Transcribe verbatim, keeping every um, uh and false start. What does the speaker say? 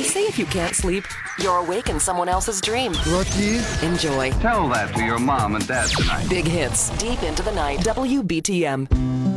say if you can't sleep, you're awake in someone else's dream. Roti? Enjoy. Tell that to your mom and dad tonight. Big hits, deep into the night. W B T M.